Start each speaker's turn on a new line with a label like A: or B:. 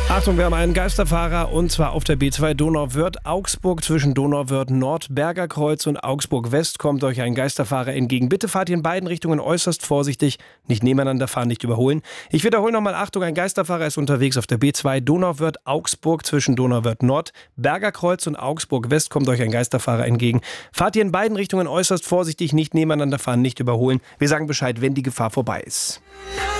A: Achtung, wir haben einen Geisterfahrer und zwar auf der B2 Donauwörth-Augsburg zwischen Donauwörth-Nord, Bergerkreuz und Augsburg-West kommt euch ein Geisterfahrer entgegen. Bitte fahrt in beiden Richtungen äußerst vorsichtig, nicht nebeneinander fahren, nicht überholen. Ich wiederhole nochmal, Achtung, ein Geisterfahrer ist unterwegs auf der B2 Donauwörth-Augsburg zwischen Donauwörth-Nord, Bergerkreuz und Augsburg-West kommt euch ein Geisterfahrer entgegen. Fahrt ihr in beiden Richtungen äußerst vorsichtig, nicht nebeneinander fahren, nicht überholen. Wir sagen Bescheid, wenn die Gefahr vorbei ist.